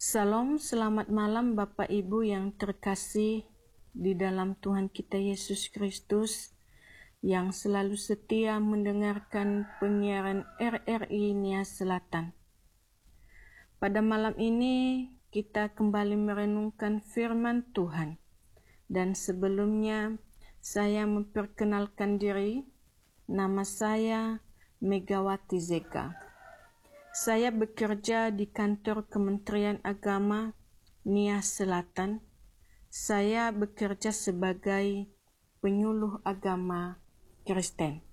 Salam, selamat malam Bapak Ibu yang terkasih di dalam Tuhan kita Yesus Kristus yang selalu setia mendengarkan penyiaran RRI Nia Selatan. Pada malam ini kita kembali merenungkan firman Tuhan, dan sebelumnya saya memperkenalkan diri. Nama saya Megawati Zeka. Saya bekerja di kantor Kementerian Agama Nia Selatan. Saya bekerja sebagai penyuluh agama Kristen.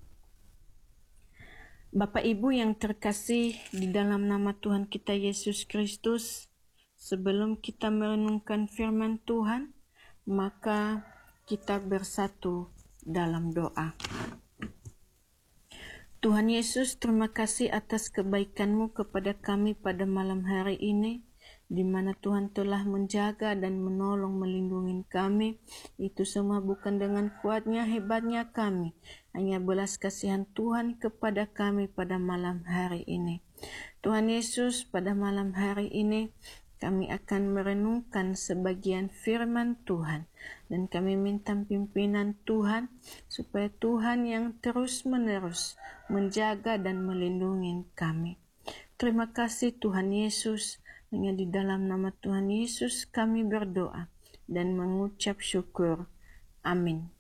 Bapak Ibu yang terkasih di dalam nama Tuhan kita Yesus Kristus, sebelum kita merenungkan firman Tuhan, maka kita bersatu dalam doa. Tuhan Yesus, terima kasih atas kebaikan-Mu kepada kami pada malam hari ini, di mana Tuhan telah menjaga dan menolong melindungi kami. Itu semua bukan dengan kuatnya, hebatnya kami, hanya belas kasihan Tuhan kepada kami pada malam hari ini. Tuhan Yesus, pada malam hari ini kami akan merenungkan sebagian firman Tuhan, dan kami minta pimpinan Tuhan supaya Tuhan yang terus-menerus menjaga dan melindungi kami. Terima kasih Tuhan Yesus, hanya di dalam nama Tuhan Yesus kami berdoa dan mengucap syukur. Amin.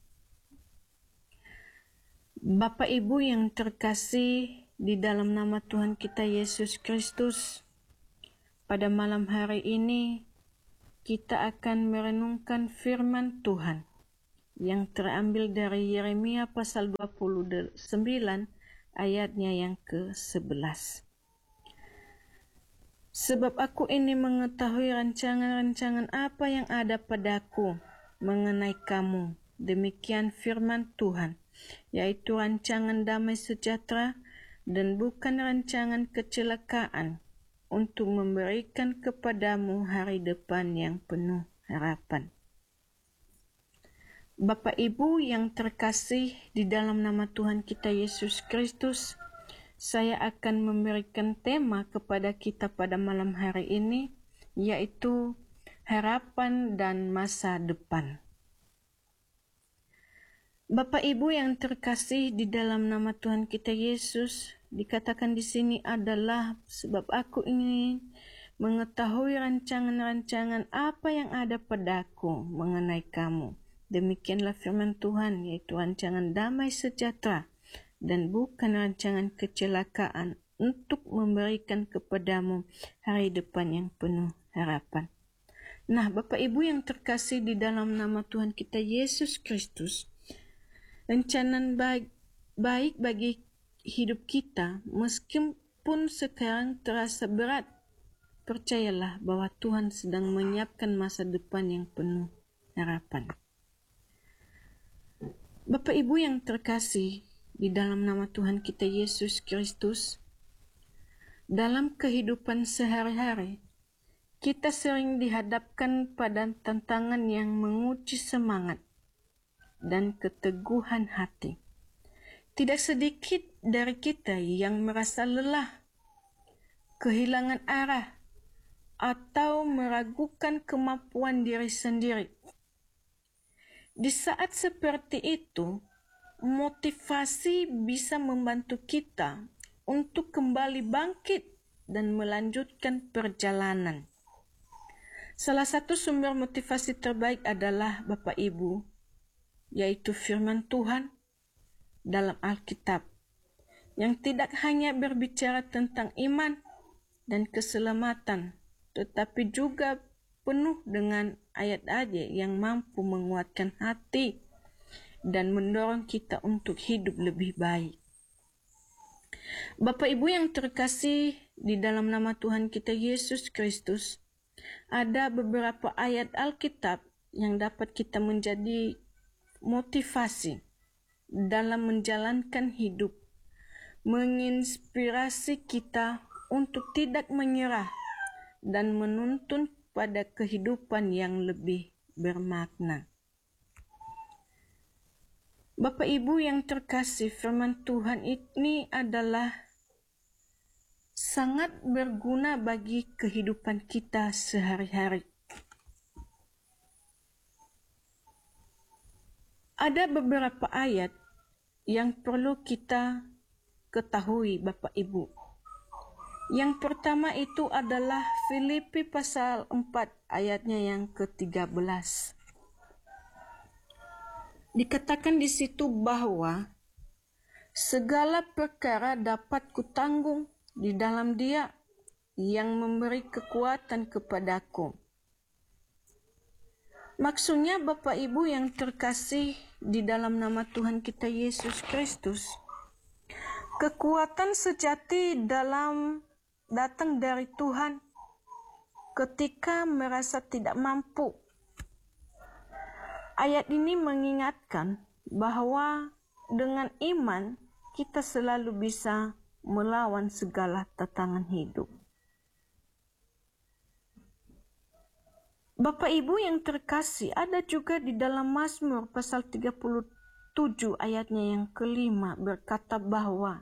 Bapak Ibu yang terkasih di dalam nama Tuhan kita Yesus Kristus, pada malam hari ini kita akan merenungkan firman Tuhan yang terambil dari Yeremia pasal 29 ayatnya yang ke-11. Sebab aku ini mengetahui rancangan-rancangan apa yang ada padaku mengenai kamu, demikian firman Tuhan, yaitu rancangan damai sejahtera dan bukan rancangan kecelakaan, untuk memberikan kepadamu hari depan yang penuh harapan. Bapak Ibu yang terkasih di dalam nama Tuhan kita Yesus Kristus, saya akan memberikan tema kepada kita pada malam hari ini, yaitu harapan dan masa depan. Bapak Ibu yang terkasih di dalam nama Tuhan kita Yesus, dikatakan di sini adalah sebab aku ingin mengetahui rancangan-rancangan apa yang ada padaku mengenai kamu. Demikianlah firman Tuhan, yaitu rancangan damai sejahtera dan bukan rancangan kecelakaan, untuk memberikan kepadamu hari depan yang penuh harapan. Nah, Bapak Ibu yang terkasih di dalam nama Tuhan kita Yesus Kristus, rencana baik bagi hidup kita, meskipun sekarang terasa berat, percayalah bahwa Tuhan sedang menyiapkan masa depan yang penuh harapan. Bapak Ibu yang terkasih di dalam nama Tuhan kita Yesus Kristus, dalam kehidupan sehari-hari, kita sering dihadapkan pada tantangan yang menguji semangat dan keteguhan hati. Tidak sedikit dari kita yang merasa lelah, kehilangan arah, atau meragukan kemampuan diri sendiri. Di saat seperti itu, motivasi bisa membantu kita untuk kembali bangkit dan melanjutkan perjalanan. Salah satu sumber motivasi terbaik adalah Bapak Ibu, yaitu firman Tuhan dalam Alkitab, yang tidak hanya berbicara tentang iman dan keselamatan, tetapi juga penuh dengan ayat-ayat yang mampu menguatkan hati dan mendorong kita untuk hidup lebih baik. Bapak Ibu yang terkasih di dalam nama Tuhan kita Yesus Kristus, ada beberapa ayat Alkitab yang dapat kita menjadi motivasi dalam menjalankan hidup, menginspirasi kita untuk tidak menyerah dan menuntun pada kehidupan yang lebih bermakna. Bapak Ibu yang terkasih, firman Tuhan ini adalah sangat berguna bagi kehidupan kita sehari-hari. Ada beberapa ayat yang perlu kita ketahui, Bapak Ibu. Yang pertama itu adalah Filipi pasal 4 ayatnya yang ke-13. Dikatakan di situ bahwa segala perkara dapat kutanggung di dalam Dia yang memberi kekuatan kepadaku. Maksudnya Bapak Ibu yang terkasih di dalam nama Tuhan kita Yesus Kristus, kekuatan sejati datang dari Tuhan ketika merasa tidak mampu. Ayat ini mengingatkan bahwa dengan iman kita selalu bisa melawan segala tantangan hidup. Bapak Ibu yang terkasih, ada juga di dalam Mazmur pasal 37 ayatnya yang ke-5 berkata bahwa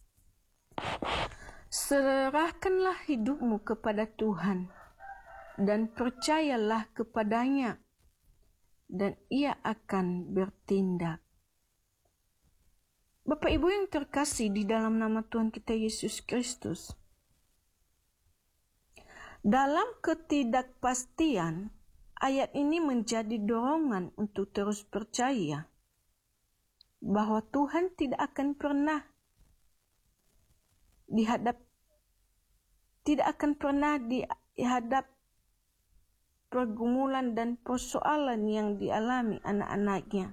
serahkanlah hidupmu kepada Tuhan dan percayalah kepadanya, dan Ia akan bertindak. Bapak Ibu yang terkasih di dalam nama Tuhan kita Yesus Kristus, dalam ketidakpastian, ayat ini menjadi dorongan untuk terus percaya bahwa Tuhan tidak akan pernah dihadap pergumulan dan persoalan yang dialami anak-anaknya.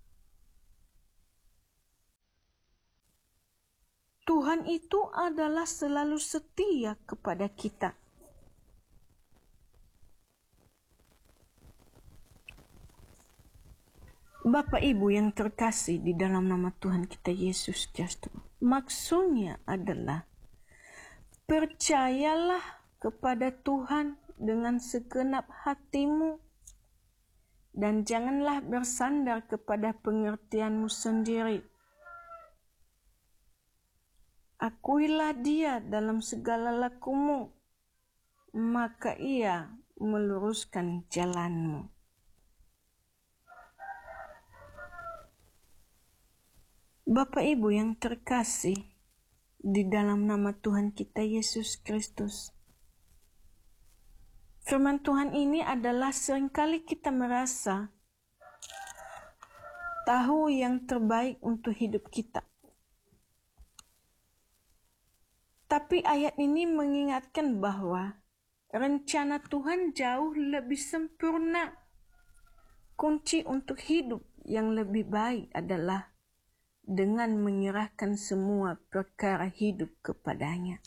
Tuhan itu adalah selalu setia kepada kita. Bapak Ibu yang terkasih di dalam nama Tuhan kita Yesus Kristus, maksudnya adalah percayalah kepada Tuhan dengan segenap hatimu dan janganlah bersandar kepada pengertianmu sendiri. Akuilah Dia dalam segala lakumu, maka Ia meluruskan jalanmu. Bapak Ibu yang terkasih di dalam nama Tuhan kita Yesus Kristus, firman Tuhan ini adalah seringkali kita merasa tahu yang terbaik untuk hidup kita. Tapi ayat ini mengingatkan bahwa rencana Tuhan jauh lebih sempurna. Kunci untuk hidup yang lebih baik adalah dengan menyerahkan semua perkara hidup kepadanya.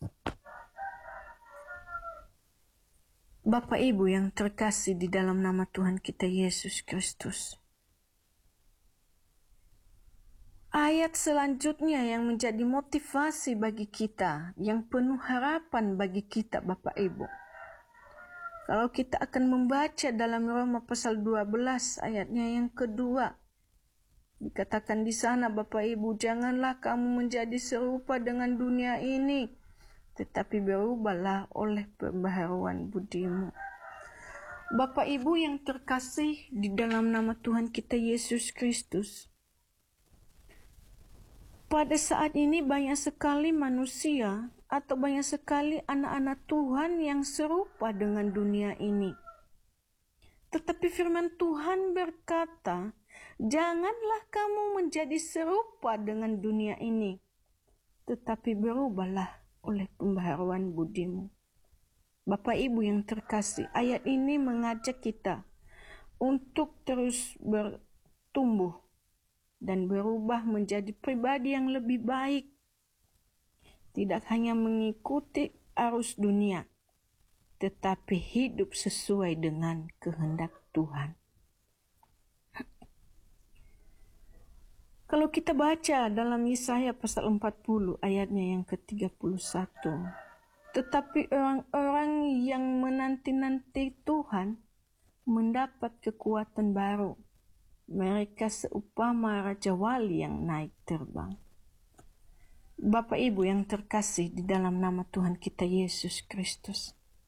Bapak Ibu yang terkasih di dalam nama Tuhan kita Yesus Kristus, ayat selanjutnya yang menjadi motivasi bagi kita, yang penuh harapan bagi kita Bapak Ibu. Kalau kita akan membaca dalam Roma pasal 12 ayatnya yang kedua, dikatakan di sana Bapak Ibu, janganlah kamu menjadi serupa dengan dunia ini, tetapi berubahlah oleh pembaharuan budimu. Bapak Ibu yang terkasih di dalam nama Tuhan kita Yesus Kristus, pada saat ini banyak sekali manusia atau banyak sekali anak-anak Tuhan yang serupa dengan dunia ini. Tetapi firman Tuhan berkata, janganlah kamu menjadi serupa dengan dunia ini, tetapi berubahlah oleh pembaharuan budimu. Bapak Ibu yang terkasih, ayat ini mengajak kita untuk terus bertumbuh dan berubah menjadi pribadi yang lebih baik. Tidak hanya mengikuti arus dunia, tetapi hidup sesuai dengan kehendak Tuhan. Kalau kita baca dalam Yesaya pasal 40 ayatnya yang ke-31, tetapi orang-orang yang menanti-nanti Tuhan mendapat kekuatan baru. Mereka seumpama raja wali yang naik terbang. Bapak Ibu yang terkasih di dalam nama Tuhan kita Yesus Kristus.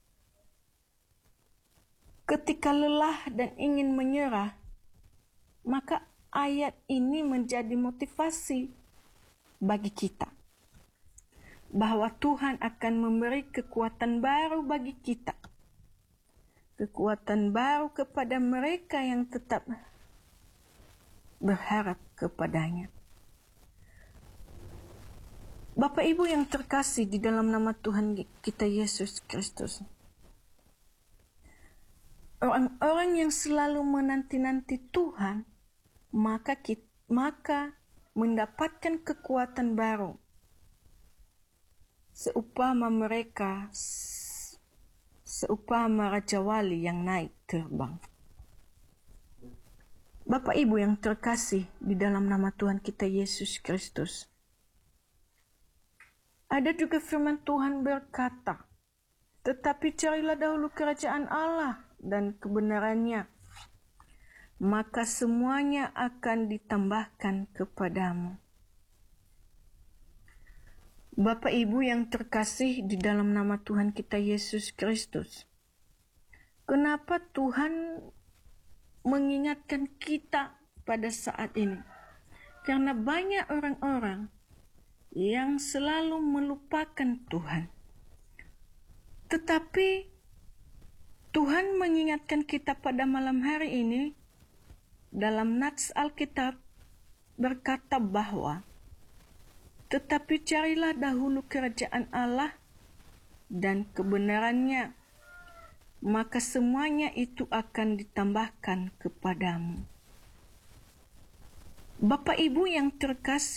Ketika lelah dan ingin menyerah, maka ayat ini menjadi motivasi bagi kita. Bahwa Tuhan akan memberi kekuatan baru bagi kita. Kekuatan baru kepada mereka yang tetap berharap kepadanya. Bapak Ibu yang terkasih di dalam nama Tuhan kita Yesus Kristus. Orang-orang yang selalu menanti-nanti Tuhan, maka mendapatkan kekuatan baru. Seumpama Raja Wali yang naik terbang. Bapak Ibu yang terkasih di dalam nama Tuhan kita Yesus Kristus. Ada juga firman Tuhan berkata, tetapi carilah dahulu kerajaan Allah dan kebenarannya, maka semuanya akan ditambahkan kepadamu. Bapak Ibu yang terkasih di dalam nama Tuhan kita Yesus Kristus. Kenapa Tuhan mengingatkan kita pada saat ini? Karena banyak orang-orang yang selalu melupakan Tuhan. Tetapi Tuhan mengingatkan kita pada malam hari ini dalam nats Alkitab berkata bahwa tetapi carilah dahulu kerajaan Allah dan kebenarannya, maka semuanya itu akan ditambahkan kepadamu. Bapak Ibu yang terkasih